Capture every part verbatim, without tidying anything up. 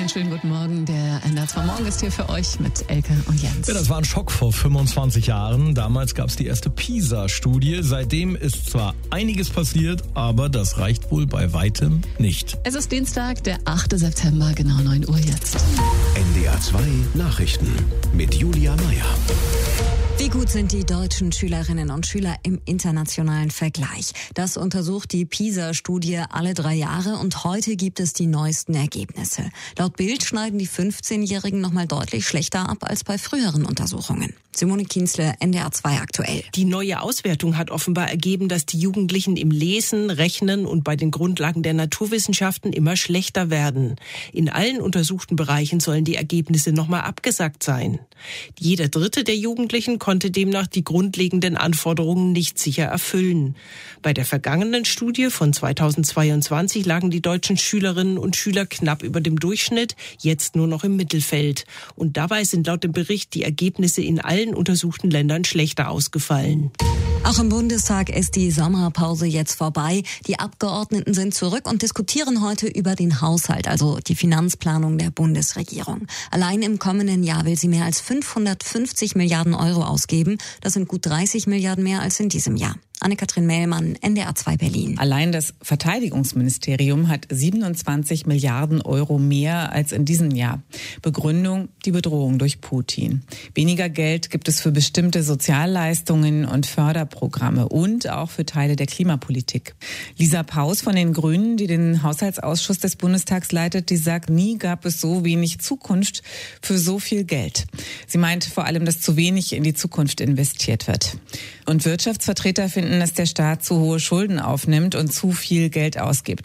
Einen schönen guten Morgen. Der N D R zwei Morgen ist hier für euch mit Elke und Jens. Ja, das war ein Schock vor fünfundzwanzig Jahren. Damals gab es die erste PISA-Studie. Seitdem ist zwar einiges passiert, aber das reicht wohl bei weitem nicht. Es ist Dienstag, der achte September, genau neun Uhr jetzt. N D R zwei Nachrichten mit Julia Meyer. Wie gut sind die deutschen Schülerinnen und Schüler im internationalen Vergleich? Das untersucht die PISA-Studie alle drei Jahre und heute gibt es die neuesten Ergebnisse. Laut Bild schneiden die fünfzehnjährigen nochmal deutlich schlechter ab als bei früheren Untersuchungen. Simone Kienzle, N D R zwei aktuell. Die neue Auswertung hat offenbar ergeben, dass die Jugendlichen im Lesen, Rechnen und bei den Grundlagen der Naturwissenschaften immer schlechter werden. In allen untersuchten Bereichen sollen die Ergebnisse nochmal abgesackt sein. Jeder Dritte der Jugendlichen konnte demnach die grundlegenden Anforderungen nicht sicher erfüllen. Bei der vergangenen Studie von zweitausendzweiundzwanzig lagen die deutschen Schülerinnen und Schüler knapp über dem Durchschnitt, jetzt nur noch im Mittelfeld. Und dabei sind laut dem Bericht die Ergebnisse in allen untersuchten Ländern schlechter ausgefallen. Auch im Bundestag ist die Sommerpause jetzt vorbei. Die Abgeordneten sind zurück und diskutieren heute über den Haushalt, also die Finanzplanung der Bundesregierung. Allein im kommenden Jahr will sie mehr als fünfhundertfünfzig Milliarden Euro ausgeben. Das sind gut dreißig Milliarden mehr als in diesem Jahr. Anne-Kathrin Mellmann, N D R zwei Berlin. Allein das Verteidigungsministerium hat siebenundzwanzig Milliarden Euro mehr als in diesem Jahr. Begründung: die Bedrohung durch Putin. Weniger Geld gibt es für bestimmte Sozialleistungen und Förderprogramme und auch für Teile der Klimapolitik. Lisa Paus von den Grünen, die den Haushaltsausschuss des Bundestags leitet, die sagt, nie gab es so wenig Zukunft für so viel Geld. Sie meint vor allem, dass zu wenig in die Zukunft investiert wird. Und Wirtschaftsvertreter finden, dass der Staat zu hohe Schulden aufnimmt und zu viel Geld ausgibt.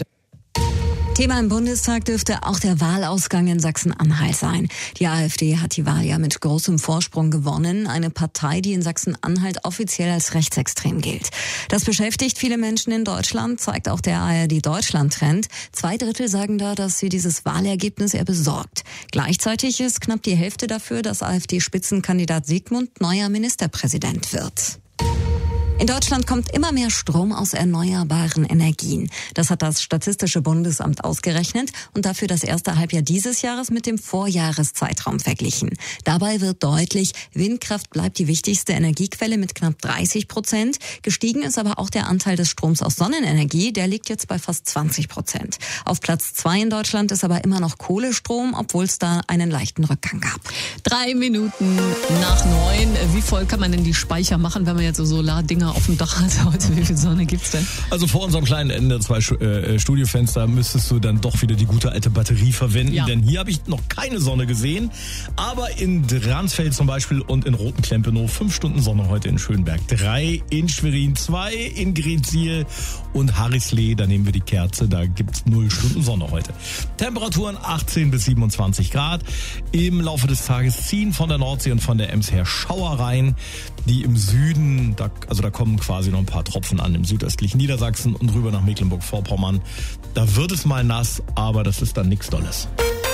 Thema im Bundestag dürfte auch der Wahlausgang in Sachsen-Anhalt sein. Die AfD hat die Wahl ja mit großem Vorsprung gewonnen. Eine Partei, die in Sachsen-Anhalt offiziell als rechtsextrem gilt. Das beschäftigt viele Menschen in Deutschland, zeigt auch der A R D-Deutschland-Trend. Zwei Drittel sagen da, dass sie dieses Wahlergebnis eher besorgt. Gleichzeitig ist knapp die Hälfte dafür, dass AfD-Spitzenkandidat Sigmund neuer Ministerpräsident wird. In Deutschland kommt immer mehr Strom aus erneuerbaren Energien. Das hat das Statistische Bundesamt ausgerechnet und dafür das erste Halbjahr dieses Jahres mit dem Vorjahreszeitraum verglichen. Dabei wird deutlich, Windkraft bleibt die wichtigste Energiequelle mit knapp dreißig Prozent. Gestiegen ist aber auch der Anteil des Stroms aus Sonnenenergie, der liegt jetzt bei fast zwanzig Prozent. Auf Platz zwei in Deutschland ist aber immer noch Kohlestrom, obwohl es da einen leichten Rückgang gab. Drei Minuten nach neun. Wie voll kann man denn die Speicher machen, wenn man jetzt so Solardinger auf dem Dach hat heute? Wie viel Sonne gibt's denn? Also vor unserem kleinen N D R zwei äh, Studiofenster müsstest du dann doch wieder die gute alte Batterie verwenden, ja. Denn hier habe ich noch keine Sonne gesehen, aber in Dransfeld zum Beispiel und in Rotenklemperow fünf Stunden Sonne heute in Schönberg, drei in Schwerin, zwei in Greetsiel und Harrislee, da nehmen wir die Kerze, da gibt's null Stunden Sonne heute. Temperaturen achtzehn bis siebenundzwanzig Grad. Im Laufe des Tages ziehen von der Nordsee und von der Ems her Schauer rein, die im Süden, da, also da kommen quasi noch ein paar Tropfen an im südöstlichen Niedersachsen und rüber nach Mecklenburg-Vorpommern. Da wird es mal nass, aber das ist dann nichts Dolles.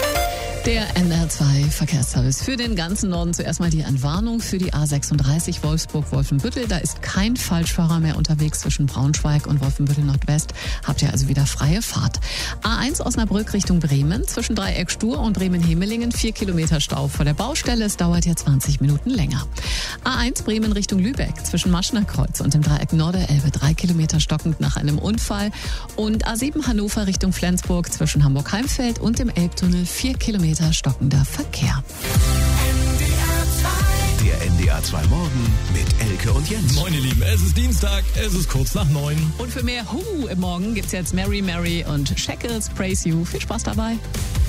Der N D R zwei Verkehrsservice für den ganzen Norden. Zuerst mal die Entwarnung für die A sechsunddreißig Wolfsburg-Wolfenbüttel. Da ist kein Falschfahrer mehr unterwegs zwischen Braunschweig und Wolfenbüttel Nordwest. Habt ihr also wieder freie Fahrt. A eins Osnabrück Richtung Bremen. Zwischen Dreieck Stur und Bremen-Hemelingen vier Kilometer Stau vor der Baustelle. Es dauert hier zwanzig Minuten länger. A eins Bremen Richtung Lübeck. Zwischen Maschner Kreuz und dem Dreieck Norderelbe drei Kilometer stockend nach einem Unfall. Und A sieben Hannover Richtung Flensburg. Zwischen Hamburg-Heimfeld und dem Elbtunnel vier Kilometer stockender Verkehr. Der N D R zwei Morgen mit Elke und Jens. Moin ihr Lieben, es ist Dienstag, es ist kurz nach neun. Und für mehr Hu im Morgen gibt's jetzt Mary Mary und Shackles Praise You. Viel Spaß dabei.